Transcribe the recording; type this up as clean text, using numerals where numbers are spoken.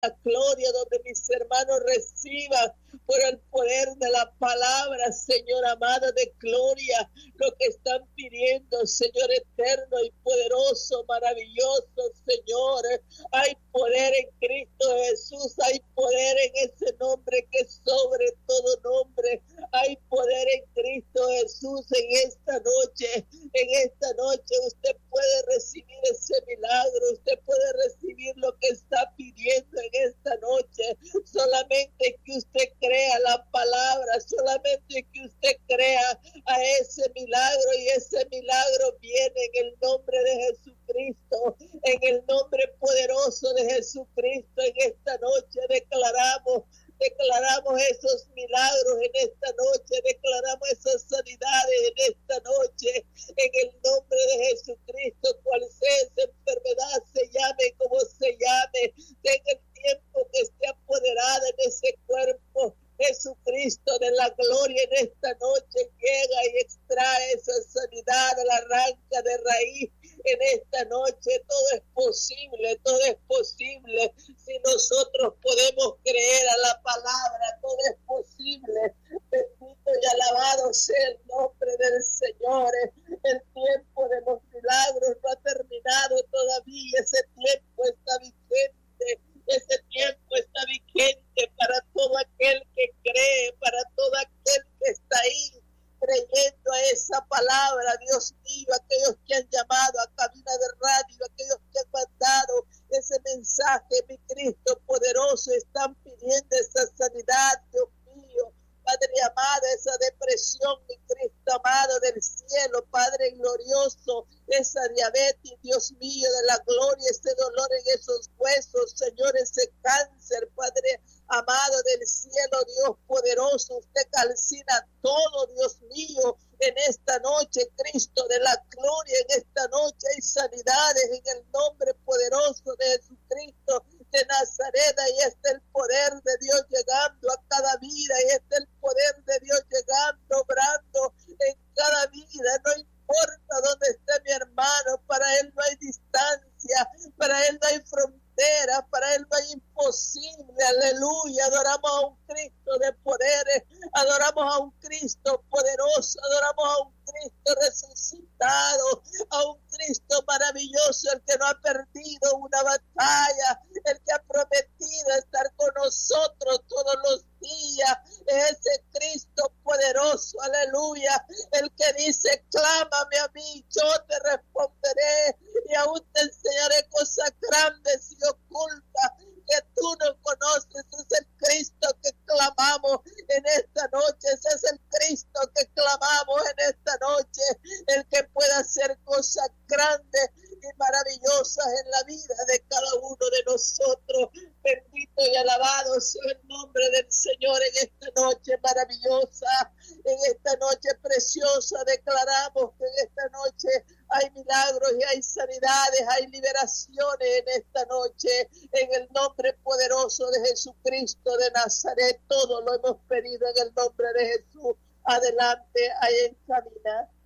la gloria, donde mis hermanos reciban por el poder de la palabra, Señor amado de gloria, lo que están pidiendo, Señor eterno y poderoso, maravilloso, Señor. Hay poder en Cristo Jesús, hay poder en ese nombre que es sobre todo nombre, hay poder en Cristo Jesús en esta noche. En esta noche usted puede recibir ese milagro, usted puede recibir lo que está pidiendo en esta noche, solamente que usted crea la palabra, solamente que usted crea a ese milagro, y ese milagro viene en el nombre de Jesucristo, en el nombre poderoso de Jesucristo. En esta noche declaramos esos milagros en esta noche, declaramos esas sanidades en esta noche, en el nombre de Jesucristo. Cual sea esa enfermedad, se llame como se llame, tenga el tiempo que esté apoderada en ese cuerpo, Jesucristo de la gloria en esta noche llega y extrae esa sanidad, la arranca de raíz. En esta noche todo es posible si nosotros podemos creer a la palabra, todo es posible. Bendito y alabado sea el nombre del Señor. El tiempo de los milagros no ha terminado todavía, ese tiempo está vigente, ese tiempo está vigente para todo aquel que cree, para todo aquel que está ahí creyendo a esa palabra. Dios mío, aquellos que han llamado a cabina de radio, aquellos que han mandado ese mensaje, mi Cristo poderoso, están pidiendo esa sanidad, Dios mío. Padre amado, esa depresión, mi Cristo amado del cielo, Padre glorioso, esa diabetes, Dios mío, de la gloria, ese dolor en esos huesos, Señor, ese cáncer, Padre amado del cielo, Dios poderoso, usted calcina todo, Dios mío, en esta noche, Cristo de la gloria, en esta noche hay sanidades en el nombre poderoso de Jesucristo de Nazaret. Ahí está el poder de Dios llegando a cada vida, ahí está el poder de Dios llegando, obrando en cada vida. No importa dónde esté mi hermano, para él no hay distancia, para él no hay frontera, para él no hay imposible. Aleluya, adoramos a un Cristo de poderes, adoramos a un Cristo poderoso, adoramos a un Cristo resucitado, a un Cristo maravilloso, el que no ha perdido una batalla, el que ha prometido estar con nosotros todos los días, ese Cristo poderoso, aleluya, el que dice, clámame a mí, yo te responderé, y aún te enseñaré cosas grandes y ocultas que tú no conoces. Es el Cristo que clamamos en esta noche, ese es el Cristo que clamamos en esta noche, el que pueda hacer cosas grandes y maravillosas en la vida de cada uno de nosotros. Bendito y alabado sea el nombre del Señor en esta noche maravillosa, en esta noche preciosa. Declaramos que en esta noche hay milagros y hay sanidades, hay liberaciones en esta noche, en el nombre poderoso de Jesucristo de Nazaret. Todo lo hemos pedido en el nombre de Jesús. Adelante, ahí en cabina.